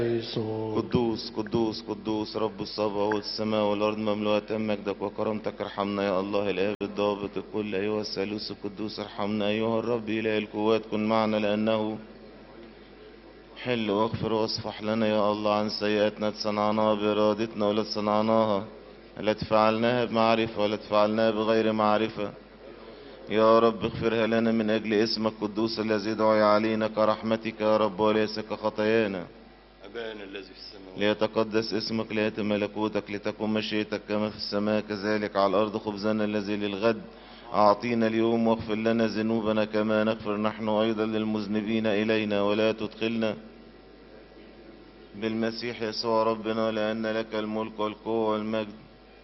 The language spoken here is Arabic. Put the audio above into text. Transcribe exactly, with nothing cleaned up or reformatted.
قدوس قدوس قدوس رب الصبا والسماء والأرض مملوءة مجدك وكرامتك. ارحمنا يا الله الآب الضابط الكل، أيها الثالوث القدوس ارحمنا. أيها الرب إله القوات كن معنا، لأنه حل واغفر واصفح لنا يا الله عن سيئاتنا صنعناها بإرادتنا ولا صنعناها، التي فعلناها بمعرفة ولا فعلناها بغير معرفة. يا رب اغفرها لنا من أجل اسمك القدوس الذي دعي علينا كرحمتك يا رب وليس كخطايانا. أبانا الذي في السماوات، ليتقدس اسمك، ليأتي ملكوتك، لتكن مشيئتك كما في السماء كذلك على الأرض. خبزنا الذي للغد أعطينا اليوم، واغفر لنا ذنوبنا كما نغفر نحن أيضا للمذنبين إلينا، ولا تدخلنا بالمسيح يسوع ربنا، لأن لك الملك والقوة والمجد